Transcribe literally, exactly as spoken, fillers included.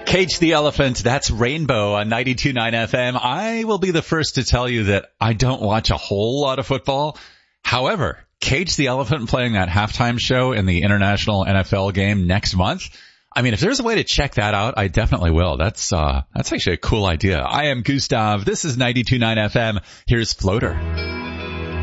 Cage the Elephant, that's Rainbow on ninety-two point nine F M. I will be the first to tell you that I don't watch a whole lot of football. However, Cage the Elephant playing that halftime show in the international N F L game next month. I mean, if there's a way to check that out, I definitely will. That's, uh, that's actually a cool idea. I am Gustav. This is ninety-two point nine F M. Here's Floater.